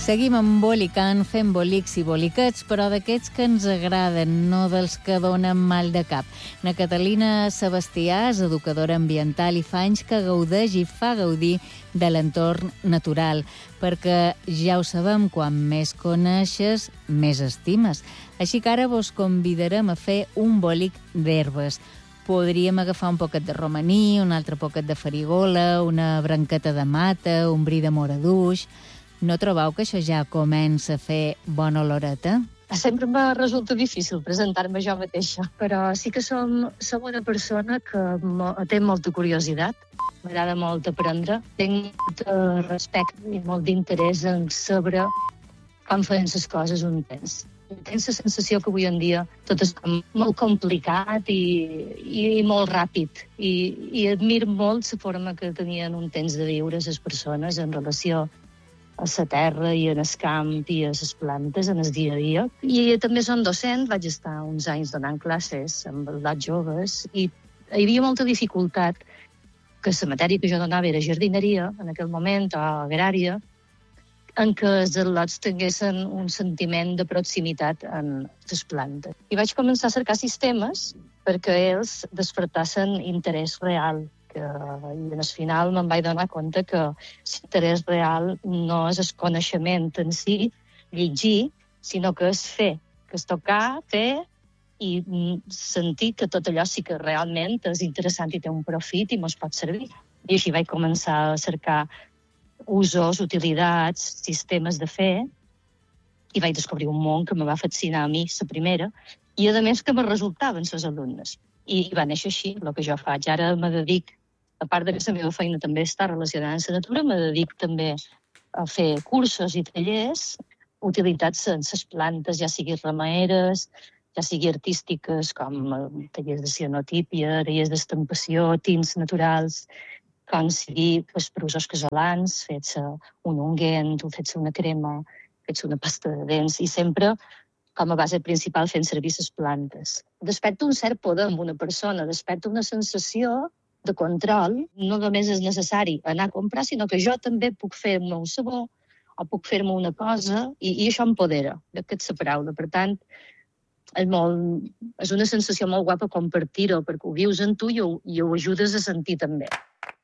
Seguim embolicant, fent bolics i boliquets, però d'aquests que ens agraden, no dels que donen mal de cap. Na Catalina Sebastià és educadora ambiental i fa anys que gaudeix i fa gaudir de l'entorn natural, perquè ja ho sabem, quan més coneixes, més estimes. Així que ara vos convidarem a fer un bolic d'herbes. Podríem agafar un poquet de romaní, un altre poquet de farigola, una branqueta de mata, un bri de moraduix. No trobeu que això ja comença a fer bona oloreta? Sempre em resulta difícil presentar-me jo mateixa, però sí que som una persona que té molta curiositat, m'agrada molt aprendre, tinc molt respecte i molt d'interès en saber com feien les coses un temps. Tinc la sensació que avui en dia tot és molt complicat i molt ràpid, i admiro molt la forma que tenien un temps de viure les persones en relació a la terra i en el camp i a les plantes, en el dia a dia. I també som docent, vaig estar uns anys donant classes amb els joves i hi havia molta dificultat que la matèria que jo donava era jardineria, en aquell moment, o agrària, en què els al·lots tinguessin un sentiment de proximitat en les plantes. I vaig començar a cercar sistemes perquè ells despertassin interès real, i al final me'n vaig donar compte que l'interès real no és el coneixement en si, llegir, sinó que és fer, que és tocar, fer i sentir que tot allò sí que realment és interessant i té un profit i mos pot servir. I així vaig començar a cercar usos, utilitats, sistemes de fer, i vaig descobrir un món que me va fascinar a mi, la primera, i a més que me resultaven les alumnes. I va néixer així, el que jo faig. Ara me dedic, a part de que la meva feina també està relacionada amb la natura, me dedic també a fer cursos i tallers utilitats en les plantes, ja sigui ramaeres, ja sigui artístiques, com tallers de cianotípia, tallers d'estampació, tints naturals, com sigui per usos casolans, fets un ungent, fets una crema, fets una pasta de dents, i sempre com a base principal fent servir les plantes. Desperta un cert poder amb una persona, desperta una sensació de control. No només és necessari anar a comprar, sinó que jo també puc fer-me un sabó o puc fer-me una cosa, i això empodera, que és la paraula. Per tant, és una sensació molt guapa compartir-ho, perquè ho vius en tu i ho ajudes a sentir també.